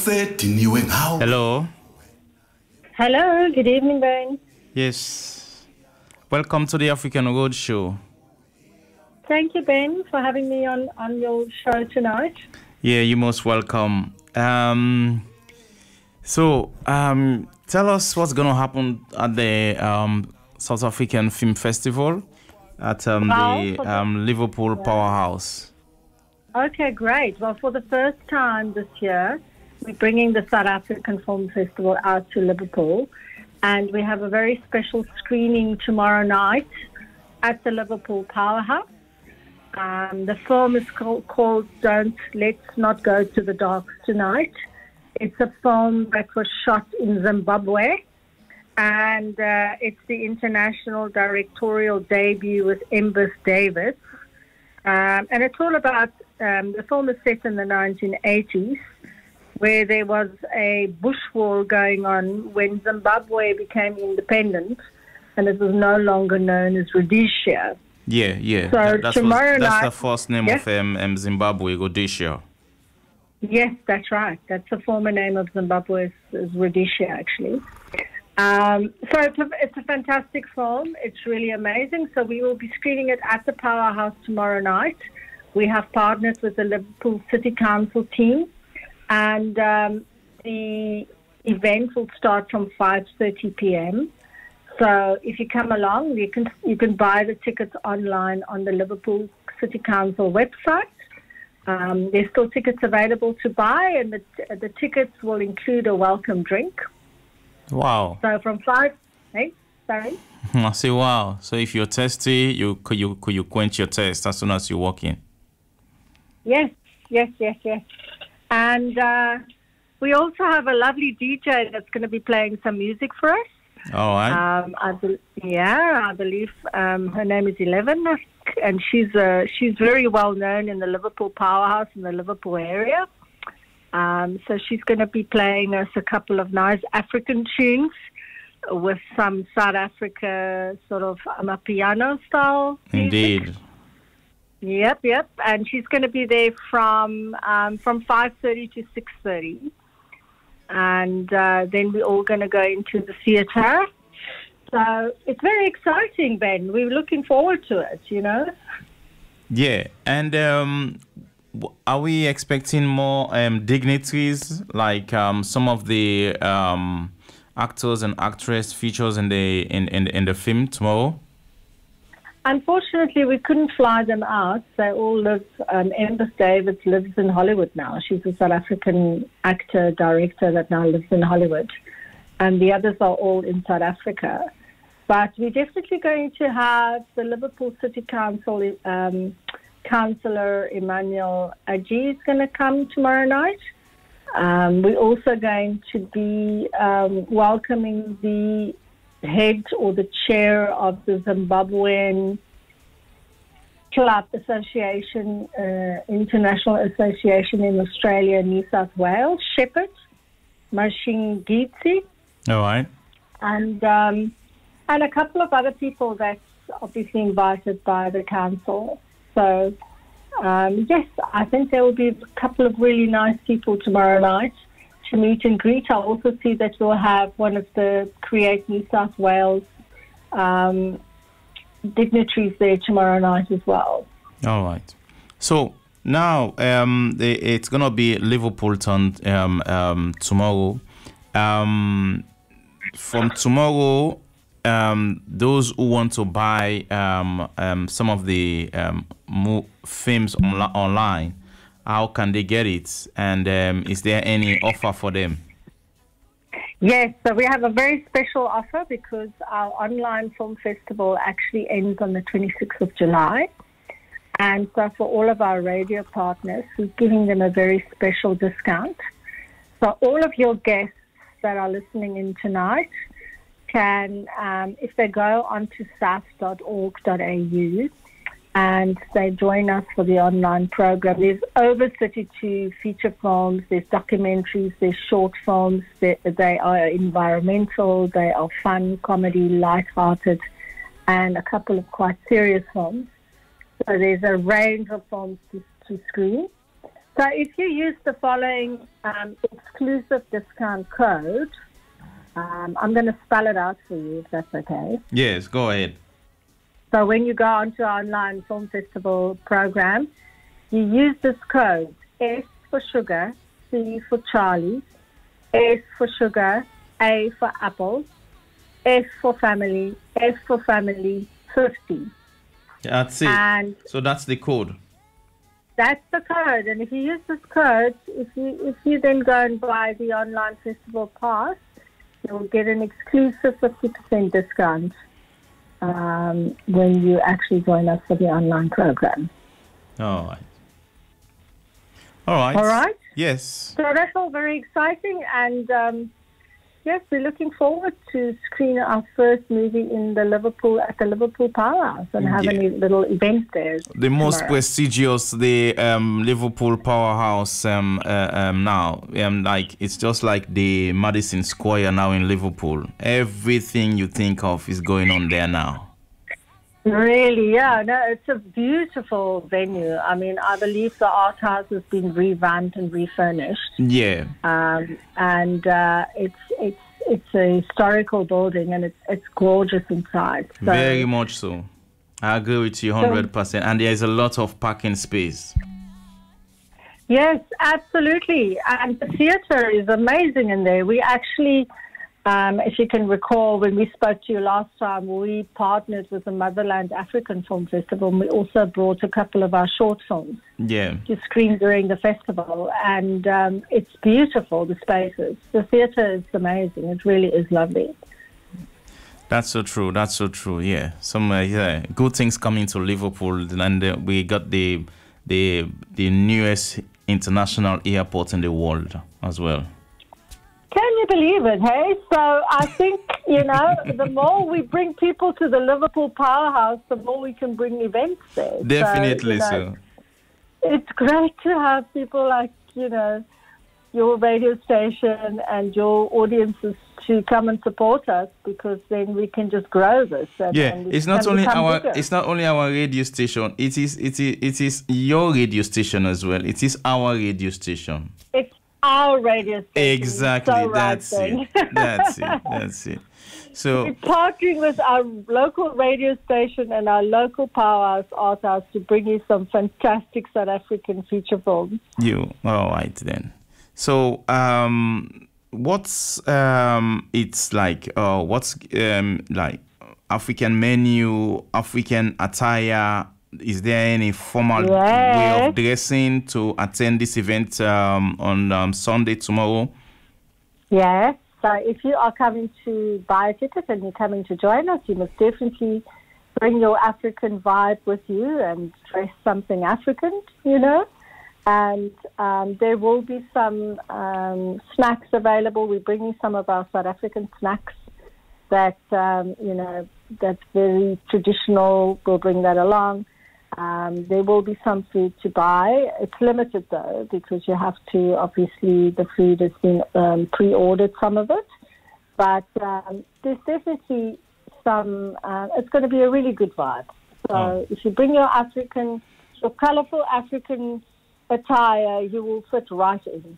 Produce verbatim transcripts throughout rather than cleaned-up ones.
Hello. Hello, good evening, Ben. Yes. Welcome to the African Road Show. Thank you, Ben, for having me on, on your show tonight. Yeah, you're most welcome. Um, so, um, tell us what's going to happen at the um, South African Film Festival at um, Well, the for the- um, Liverpool Yeah. Powerhouse. Okay, great. Well, for the first time this year, we're bringing the South African Film Festival out to Liverpool, and we have a very special screening tomorrow night at the Liverpool Powerhouse. Um, the film is called, called Don't Let's Not Go to the Dark Tonight. It's a film that was shot in Zimbabwe, and uh, it's the international directorial debut with Embus Davis. Um, and it's all about, um, the film is set in the nineteen eighties, where there was a bush war going on when Zimbabwe became independent, and it was no longer known as Rhodesia. Yeah, yeah. So That- that's tomorrow was, that's night- the first name Yes? of um, um, Zimbabwe, Rhodesia. Yes, that's right. That's the former name of Zimbabwe, is, is Rhodesia, actually. Um, so it's a, it's a fantastic film. It's really amazing. So we will be screening it at the Powerhouse tomorrow night. We have partnered with the Liverpool City Council team, and um, the event will start from five thirty p.m. So if you come along, you can you can buy the tickets online on the Liverpool City Council website. Um, there's still tickets available to buy, and the, the tickets will include a welcome drink. Wow. So from five, hey, sorry. I say, wow. So if you're thirsty, you could you could you quench your thirst as soon as you walk in. Yes, yes, yes, yes. And uh, we also have a lovely D J that's going to be playing some music for us. All right. Um, I be- yeah, I believe um, her name is Eleven, and she's uh, she's very well known in the Liverpool Powerhouse in the Liverpool area. Um, so she's going to be playing us a couple of nice African tunes with some South Africa sort of amapiano style music. Indeed. Yep, yep. And she's going to be there from um, from five thirty to six thirty. And uh, then we're all going to go into the theatre. So it's very exciting, Ben. We're looking forward to it, you know. Yeah, and um, w- are we expecting more um, dignitaries like um, some of the um, actors and actresses features in the in, in in the film tomorrow? Unfortunately, we couldn't fly them out. They all live, um, Embus Davis lives in Hollywood now. She's a South African actor, director that now lives in Hollywood. And the others are all in South Africa. But we're definitely going to have the Liverpool City Council, um, Councillor Emmanuel Aji is going to come tomorrow night. Um, we're also going to be um, welcoming the head or the chair of the Zimbabwean Club Association, uh, International Association in Australia, New South Wales, Shepherd, Mashingitsi, All right. and um, and a couple of other people that's obviously invited by the council. So, um, yes, I think there will be a couple of really nice people tomorrow night to meet and greet. I also see that we'll have one of the Create New South Wales um, dignitaries there tomorrow night as well. All right. So now um, the, it's gonna be Liverpool turn um, um, tomorrow. Um, from tomorrow, um, those who want to buy um, um, some of the um, mo- films on- online, how can they get it? And um, is there any offer for them? Yes, so we have a very special offer because our online film festival actually ends on the twenty-sixth of July. And so for all of our radio partners, we're giving them a very special discount. So all of your guests that are listening in tonight can, um, if they go onto saf dot org dot a u and they join us for the online program, there's over thirty-two feature films, there's documentaries, there's short films, they, they are environmental, they are fun, comedy, light-hearted, and a couple of quite serious films. So there's a range of films to, to screen. So if you use the following um, exclusive discount code, um, I'm going to spell it out for you if that's okay. Yes, go ahead. So when you go onto our online film festival program, you use this code, S for sugar, C for Charlie, S for sugar, A for apple, F for family, F for family, fifty. That's it. And so that's the code. That's the code. And if you use this code, if you if you then go and buy the online festival pass, you'll get an exclusive fifty percent discount um, when you actually join us for the online program. All right. All right. All right. Yes. So that's all very exciting. And um, yes, we're looking forward to screen our first movie in the Liverpool at the Liverpool Powerhouse and having Yeah. a little event there. The most tomorrow. prestigious, the um, Liverpool Powerhouse um, uh, um, now. Um, like it's just like the Madison Square now in Liverpool. Everything you think of is going on there now. Really, yeah. No, it's a beautiful venue. I mean, I believe the art house has been revamped and refurnished. Yeah. Um, and uh, it's it's it's a historical building, and it's it's gorgeous inside. So, Very much so. I agree with you one hundred percent. And there's a lot of parking space. yes, absolutely. And the theatre is amazing in there. We actually, um, if you can recall, when we spoke to you last time, we partnered with the Motherland African Film Festival, and we also brought a couple of our short films Yeah. to screen during the festival. And um, it's beautiful, the spaces. The theatre is amazing. It really is lovely. That's so true. That's so true. Yeah, some uh, yeah good things coming to Liverpool, and uh, we got the the the newest international airport in the world as well. Can you believe it, hey? So I think, you know, the more we bring people to the Liverpool Powerhouse, the more we can bring events there. Definitely so. so. You know, it's great to have people like, you know, your radio station and your audiences to come and support us, because then we can just grow this. And, Yeah, and we it's not can only become our bigger. it's not only our radio station. It is it is it is your radio station as well. It is our radio station. It's our radio station. Exactly. So right That's then. it. That's it. That's it. So We're partnering with our local radio station and our local Powerhouse Art House to bring you some fantastic South African feature films. you all right then. So um, what's um, it's like? Uh, what's um, like African menu, African attire? Is there any formal way Yes. of dressing to attend this event um, on um, Sunday tomorrow? Yes. So if you are coming to buy a ticket and you're coming to join us, you must definitely bring your African vibe with you and dress something African, you know. And um, there will be some um, snacks available. We're bringing some of our South African snacks that, um, you know, that's very traditional. We'll bring that along. Um, there will be some food to buy. It's limited, though, because you have to, obviously, the food has been um, pre-ordered, some of it. But um, there's definitely some, uh, it's going to be a really good vibe. So Oh. if you bring your African, your colorful African attire, you will fit right in.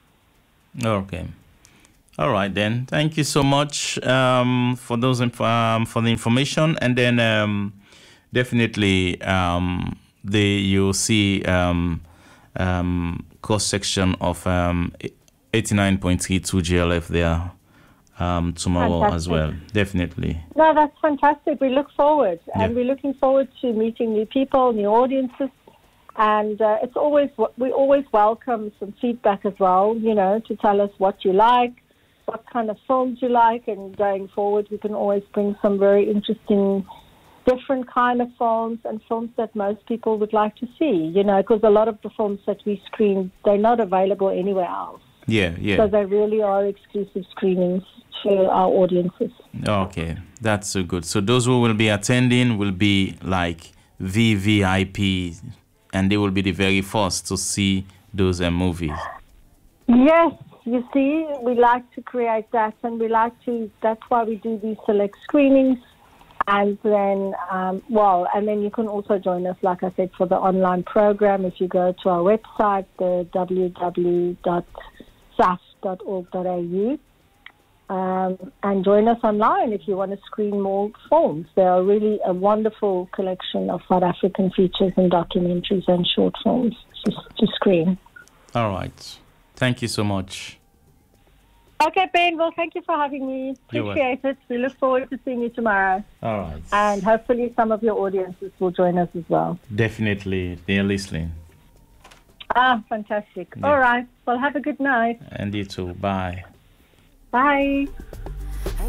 Okay. All right then. Thank you so much um, for those inf- um, for the information, and then um, definitely um, the you'll see um, um, cross section of um, eighty-nine point three two G L F there um, tomorrow as Fantastic. well. Definitely. No, that's fantastic. We look forward, and Yeah. we're looking forward to meeting new people, new audiences. And uh, it's always we always welcome some feedback as well. You know, to tell us what you like, what kind of films you like, and going forward, we can always bring some very interesting, different kind of films and films that most people would like to see. You know, because a lot of the films that we screen, they're not available anywhere else. Yeah. Yeah. So they really are exclusive screenings to our audiences. Okay, that's so good. So those who will be attending will be like V V I P, and they will be the very first to see those uh, movies. Yes, you see, we like to create that, and we like to, that's why we do these select screenings. And then, um, well, and then you can also join us, like I said, for the online program. If you go to our website, the w w w dot s a f dot org dot a u, um, and join us online if you want to screen more films. They are really a wonderful collection of South African features and documentaries and short films to, to screen. All right. Thank you so much. Okay, Ben. Well, thank you for having me. Appreciate it. We look forward to seeing you tomorrow. All right. And hopefully some of your audiences will join us as well. Definitely. They're listening. Ah, fantastic. Yeah. All right. Well, have a good night. And you too. Bye. Bye.